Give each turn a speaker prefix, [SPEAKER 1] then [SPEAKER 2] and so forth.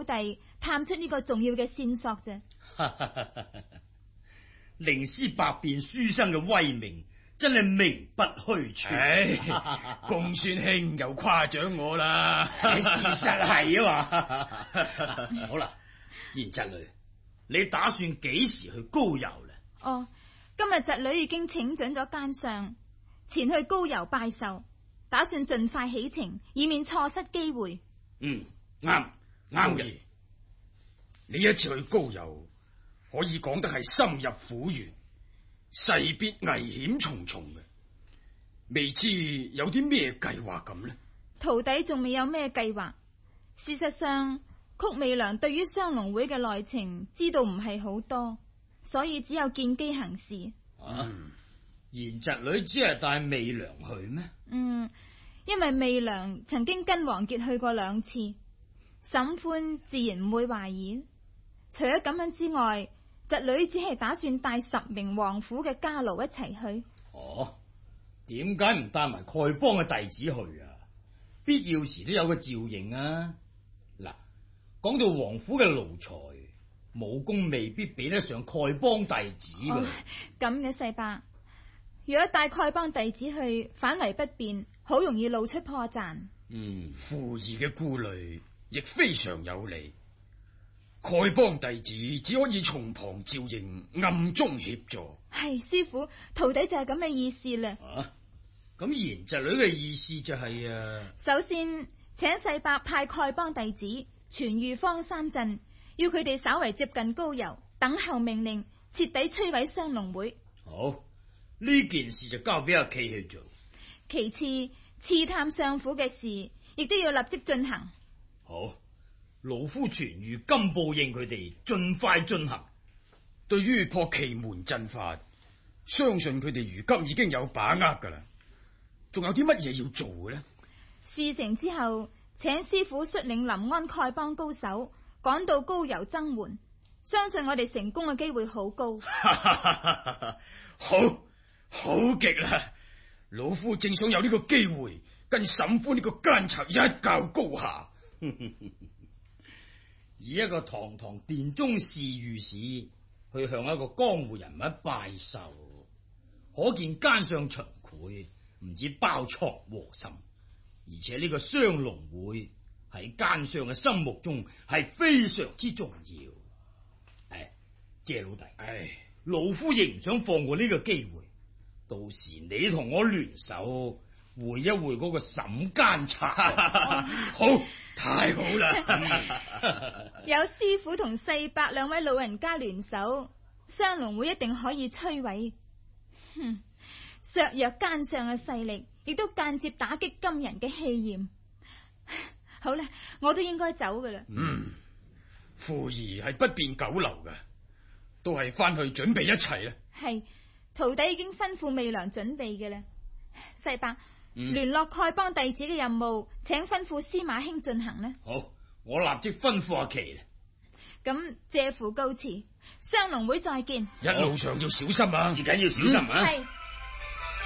[SPEAKER 1] 弟探出呢個重要嘅線索啫。
[SPEAKER 2] 寧師百變書生嘅威名真係名不虛傳。
[SPEAKER 3] 公孫兄又誇獎我啦。
[SPEAKER 2] 事實係啊嘛。好啦，賢侄女，你打算幾時去高遊呢？
[SPEAKER 1] 哦，今日侄女已經請准咗奸相前去高遊拜壽，打算盡快起程，以免錯失機會。
[SPEAKER 2] 啱嘅。
[SPEAKER 3] 呢一次去高遊，可以講得係深入虎穴，勢必危險重重嘅。未知有啲咩計劃咁呢？
[SPEAKER 1] 徒弟仲未有咩計劃。事實上，曲媚娘對於雙龍會嘅內情知道唔係好多，所以只有見機行事。
[SPEAKER 2] 賢侄女只係帶媚娘去咩？
[SPEAKER 1] 因為媚娘曾經跟王傑去過2次，沈歡自然唔會懷疑。除咗咁樣之外，侄女只係打算帶10名王府嘅家奴一齊去。
[SPEAKER 2] 點解唔帶埋丐幫嘅弟子去啊？必要時都有個照應啊！嗱，講到王府嘅奴才，武功未必比得上丐幫弟子㗎。
[SPEAKER 1] 咁嘅世伯，如果帶丐幫弟子去，反為不便，好容易露出破綻。
[SPEAKER 3] 傅兒嘅顧慮亦非常有理。丐幫弟子只可以從旁照應，暗中協助。
[SPEAKER 1] 係師傅，徒弟就係咁嘅意思啦。
[SPEAKER 2] 咁賢侄女嘅意思就係
[SPEAKER 1] 首先請世伯派丐幫弟子全御荒3鎮，要佢哋稍為接近高遊，等候命令，徹底摧毀雙龍會。
[SPEAKER 2] 好，呢件事就交俾阿琪去做。
[SPEAKER 1] 其次，刺探相府嘅事亦都要立即進行。
[SPEAKER 2] 好，老夫傳諭金報應佢哋盡快進行。
[SPEAKER 3] 對於破奇門陣法，相信佢哋如今已經有把握噶啦。仲有啲乜嘢要做嘅呢？
[SPEAKER 1] 事成之後，請師傅率領臨安丐幫高手趕到高遊增援，相信我哋成功嘅機會好高。
[SPEAKER 3] 好極啦！老夫正想有呢個機會跟沈歡呢個奸賊一較高下。
[SPEAKER 2] 以一個堂堂殿中侍御史去向一個江湖人物拜壽，可見奸相秦檜唔止包藏禍心，而且呢個雙龍會喺奸相嘅心目中係非常之重要。謝老弟，老夫亦唔想放過呢個機會，到時你同我聯手會一會嗰個沈奸賊。
[SPEAKER 3] 好，太好啦！
[SPEAKER 1] 有師傅同世伯2位老人家聯手，雙龍會一定可以摧毀。削弱奸相嘅勢力，亦都間接打擊金人嘅氣焰。好啦，我都應該走噶啦。
[SPEAKER 3] 傅兒係不便久留噶，都係翻去準備一齊啦。
[SPEAKER 1] 係，徒弟已經吩咐媚娘準備嘅啦。世伯，聯絡丐幫弟子嘅任務，請吩咐司馬卿進行啦。
[SPEAKER 2] 好，我立即吩咐阿琪啦。
[SPEAKER 1] 咁謝父告辭，雙龍會再見。
[SPEAKER 3] 一路上要小心啊！
[SPEAKER 2] 自緊要小心啊！
[SPEAKER 1] 係。